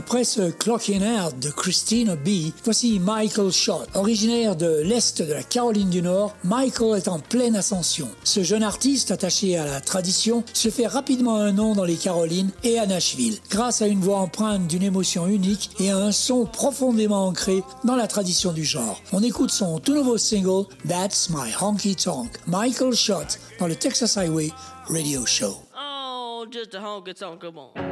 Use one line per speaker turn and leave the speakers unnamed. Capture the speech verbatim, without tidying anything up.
Après ce Clockin' Out de Christina B, voici Michael Schott. Originaire de l'Est de la Caroline du Nord, Michael est en pleine ascension. Ce jeune artiste attaché à la tradition se fait rapidement un nom dans les Carolines et à Nashville, grâce à une voix empreinte d'une émotion unique et à un son profondément ancré dans la tradition du genre. On écoute son tout nouveau single That's My Honky Tonk. Michael Schott dans le Texas Highway Radio Show.
Oh, just a honky tonk, come on.